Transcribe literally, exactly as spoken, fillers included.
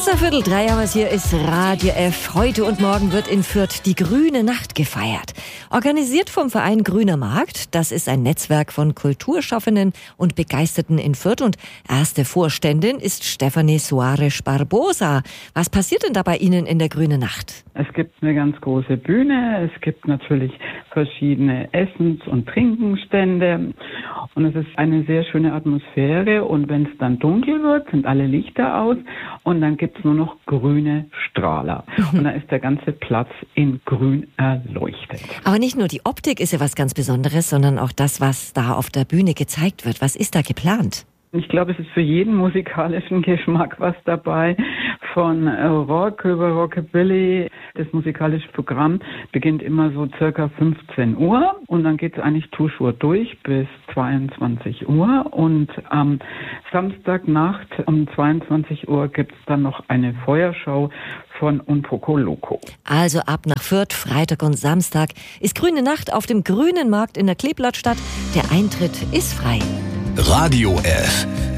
Kurz nach Viertel drei haben wir es, hier ist Radio F. Heute und morgen wird in Fürth die Grüne Nacht gefeiert. Organisiert vom Verein Grüner Markt. Das ist ein Netzwerk von Kulturschaffenden und Begeisterten in Fürth. Und erste Vorständin ist Stefanie Soares Barbosa. Was passiert denn da bei Ihnen in der Grünen Nacht? Es gibt eine ganz große Bühne. Es gibt natürlich verschiedene Essens- und Trinkenstände. Und es ist eine sehr schöne Atmosphäre. Und wenn es dann dunkel wird, sind alle Lichter aus. Und dann gibt es nur noch grüne Strahler. Mhm. Und dann ist der ganze Platz in grün erleuchtet. Aber nicht nur die Optik ist ja was ganz Besonderes, sondern auch das, was da auf der Bühne gezeigt wird. Was ist da geplant? Ich glaube, es ist für jeden musikalischen Geschmack was dabei. Von Rock über Rockabilly. Das musikalische Programm beginnt immer so circa fünfzehn Uhr und dann geht es eigentlich tuschur durch bis zweiundzwanzig Uhr. Und am Samstagnacht um zweiundzwanzig Uhr gibt es dann noch eine Feuershow von Unpoco Loco. Also ab nach Fürth, Freitag und Samstag ist Grüne Nacht auf dem Grünen Markt in der Kleeblattstadt. Der Eintritt ist frei. Radio F.